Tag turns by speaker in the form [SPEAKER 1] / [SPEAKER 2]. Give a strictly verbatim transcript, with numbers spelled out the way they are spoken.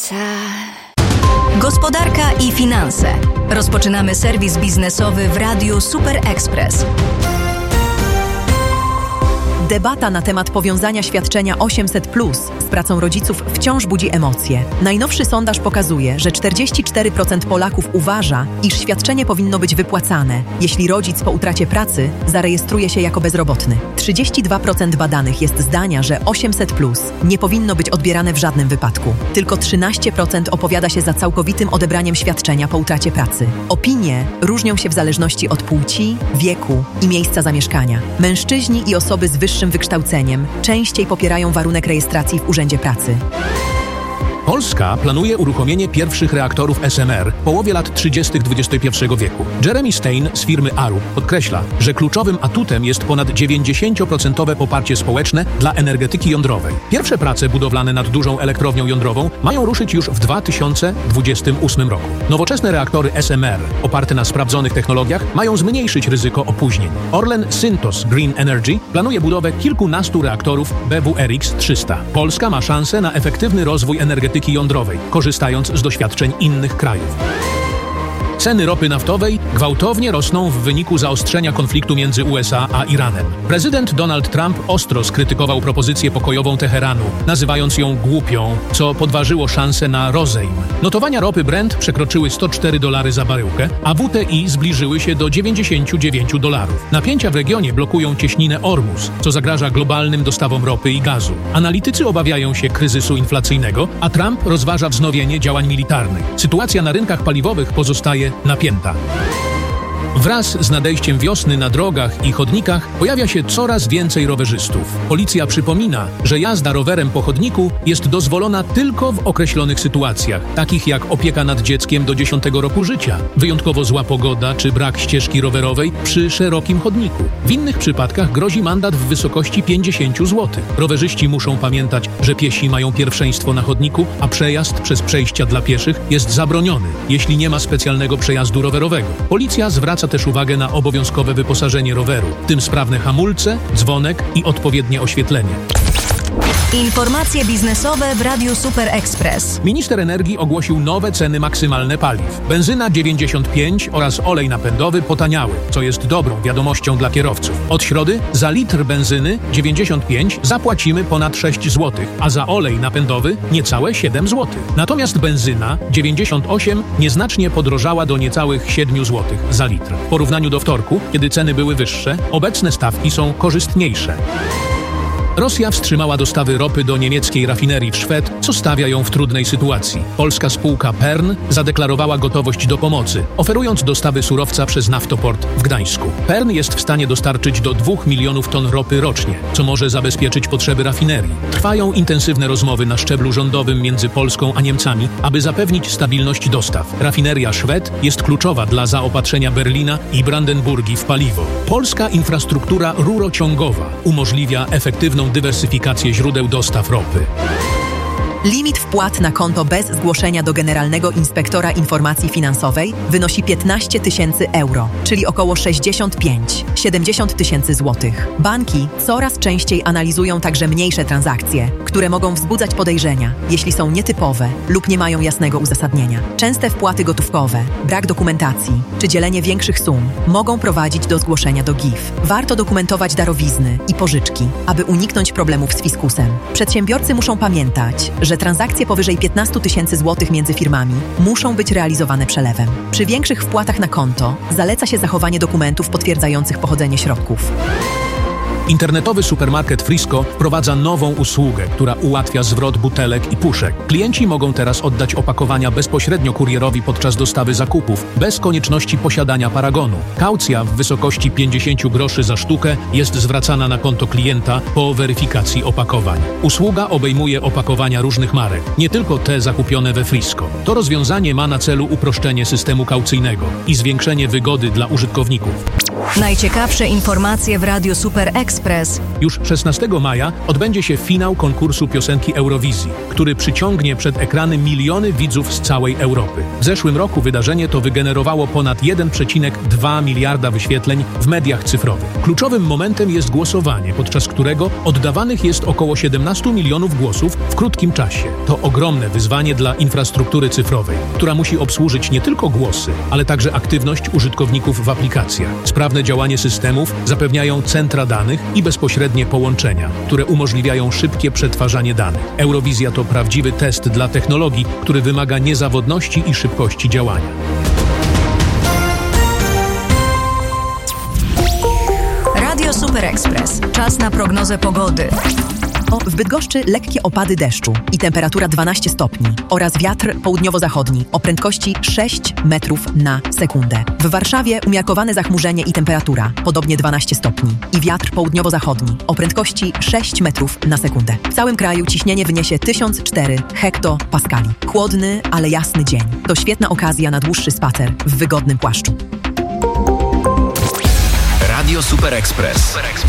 [SPEAKER 1] słońca.
[SPEAKER 2] Gospodarka i finanse. Rozpoczynamy serwis biznesowy w Radiu Super Express.
[SPEAKER 3] Debata na temat powiązania świadczenia osiemset plus z pracą rodziców wciąż budzi emocje. Najnowszy sondaż pokazuje, że czterdzieści cztery procent Polaków uważa, iż świadczenie powinno być wypłacane, jeśli rodzic po utracie pracy zarejestruje się jako bezrobotny. trzydzieści dwa procent badanych jest zdania, że osiemset plus nie powinno być odbierane w żadnym wypadku. Tylko trzynaście procent opowiada się za całkowitym odebraniem świadczenia po utracie pracy. Opinie różnią się w zależności od płci, wieku i miejsca zamieszkania. Mężczyźni i osoby z wyższym wykształceniem częściej popierają warunek rejestracji w Urzędzie Pracy.
[SPEAKER 4] Polska planuje uruchomienie pierwszych reaktorów S M R w połowie lat trzydziestych dwudziestego pierwszego wieku. Jeremy Stein z firmy Arup podkreśla, że kluczowym atutem jest ponad dziewięćdziesięcioprocentowe poparcie społeczne dla energetyki jądrowej. Pierwsze prace budowlane nad dużą elektrownią jądrową mają ruszyć już w dwa tysiące dwudziestym ósmym roku. Nowoczesne reaktory S M R, oparte na sprawdzonych technologiach, mają zmniejszyć ryzyko opóźnień. Orlen Synthos Green Energy planuje budowę kilkunastu reaktorów B W R X trzysta. Polska ma szansę na efektywny rozwój energetyki jądrowej, korzystając z doświadczeń innych krajów. Ceny ropy naftowej gwałtownie rosną w wyniku zaostrzenia konfliktu między U S A a Iranem. Prezydent Donald Trump ostro skrytykował propozycję pokojową Teheranu, nazywając ją głupią, co podważyło szanse na rozejm. Notowania ropy Brent przekroczyły sto cztery dolary za baryłkę, a W T I zbliżyły się do dziewięćdziesięciu dziewięciu dolarów. Napięcia w regionie blokują cieśninę Ormus, co zagraża globalnym dostawom ropy i gazu. Analitycy obawiają się kryzysu inflacyjnego, a Trump rozważa wznowienie działań militarnych. Sytuacja na rynkach paliwowych pozostaje napięta. Wraz z nadejściem wiosny na drogach i chodnikach pojawia się coraz więcej rowerzystów. Policja przypomina, że jazda rowerem po chodniku jest dozwolona tylko w określonych sytuacjach, takich jak opieka nad dzieckiem do dziesiątego roku życia, wyjątkowo zła pogoda czy brak ścieżki rowerowej przy szerokim chodniku. W innych przypadkach grozi mandat w wysokości pięćdziesiąt złotych. Rowerzyści muszą pamiętać, że piesi mają pierwszeństwo na chodniku, a przejazd przez przejścia dla pieszych jest zabroniony, jeśli nie ma specjalnego przejazdu rowerowego. Policja zwraca też uwagę na obowiązkowe wyposażenie roweru, w tym sprawne hamulce, dzwonek i odpowiednie oświetlenie.
[SPEAKER 2] Informacje biznesowe w Radiu Super Express.
[SPEAKER 4] Minister energii ogłosił nowe ceny maksymalne paliw. Benzyna dziewięćdziesiąt pięć oraz olej napędowy potaniały, co jest dobrą wiadomością dla kierowców. Od środy za litr benzyny dziewięćdziesiąt pięć zapłacimy ponad sześć złotych, a za olej napędowy niecałe siedem złotych. Natomiast benzyna dziewięćdziesiąt osiem nieznacznie podrożała do niecałych siedem złotych za litr. W porównaniu do wtorku, kiedy ceny były wyższe, obecne stawki są korzystniejsze. Rosja wstrzymała dostawy ropy do niemieckiej rafinerii w Szwed, co stawia ją w trudnej sytuacji. Polska spółka Pern zadeklarowała gotowość do pomocy, oferując dostawy surowca przez naftoport w Gdańsku. Pern jest w stanie dostarczyć do dwóch milionów ton ropy rocznie, co może zabezpieczyć potrzeby rafinerii. Trwają intensywne rozmowy na szczeblu rządowym między Polską a Niemcami, aby zapewnić stabilność dostaw. Rafineria Szwed jest kluczowa dla zaopatrzenia Berlina i Brandenburgii w paliwo. Polska infrastruktura rurociągowa umożliwia efektywną dywersyfikację źródeł dostaw ropy.
[SPEAKER 3] Limit wpłat na konto bez zgłoszenia do Generalnego Inspektora Informacji Finansowej wynosi piętnaście tysięcy euro, czyli około sześćdziesiąt pięć do siedemdziesięciu tysięcy złotych. Banki coraz częściej analizują także mniejsze transakcje, które mogą wzbudzać podejrzenia, jeśli są nietypowe lub nie mają jasnego uzasadnienia. Częste wpłaty gotówkowe, brak dokumentacji czy dzielenie większych sum mogą prowadzić do zgłoszenia do G I F. Warto dokumentować darowizny i pożyczki, aby uniknąć problemów z fiskusem. Przedsiębiorcy muszą pamiętać, że transakcje powyżej piętnastu tysięcy złotych między firmami muszą być realizowane przelewem. Przy większych wpłatach na konto zaleca się zachowanie dokumentów potwierdzających pochodzenie środków.
[SPEAKER 4] Internetowy supermarket Frisco wprowadza nową usługę, która ułatwia zwrot butelek i puszek. Klienci mogą teraz oddać opakowania bezpośrednio kurierowi podczas dostawy zakupów, bez konieczności posiadania paragonu. Kaucja w wysokości pięćdziesiąt groszy za sztukę jest zwracana na konto klienta po weryfikacji opakowań. Usługa obejmuje opakowania różnych marek, nie tylko te zakupione we Frisco. To rozwiązanie ma na celu uproszczenie systemu kaucyjnego i zwiększenie wygody dla użytkowników.
[SPEAKER 2] Najciekawsze informacje w Radiu Super Express.
[SPEAKER 4] Już szesnastego maja odbędzie się finał konkursu piosenki Eurowizji, który przyciągnie przed ekrany miliony widzów z całej Europy. W zeszłym roku wydarzenie to wygenerowało ponad jeden przecinek dwa miliarda wyświetleń w mediach cyfrowych. Kluczowym momentem jest głosowanie, podczas którego oddawanych jest około siedemnaście milionów głosów w krótkim czasie. To ogromne wyzwanie dla infrastruktury cyfrowej, która musi obsłużyć nie tylko głosy, ale także aktywność użytkowników w aplikacjach. Sprawne działanie systemów zapewniają centra danych i bezpośrednie połączenia, które umożliwiają szybkie przetwarzanie danych. Eurowizja to prawdziwy test dla technologii, który wymaga niezawodności i szybkości działania.
[SPEAKER 2] Radio Super Express. Czas na prognozę pogody.
[SPEAKER 3] W Bydgoszczy lekkie opady deszczu i temperatura dwanaście stopni oraz wiatr południowo-zachodni o prędkości sześć metrów na sekundę. W Warszawie umiarkowane zachmurzenie i temperatura podobnie dwanaście stopni i wiatr południowo-zachodni o prędkości sześć metrów na sekundę. W całym kraju ciśnienie wyniesie tysiąc cztery hektopaskali. Chłodny, ale jasny dzień. To świetna okazja na dłuższy spacer w wygodnym płaszczu.
[SPEAKER 1] Radio Super Express.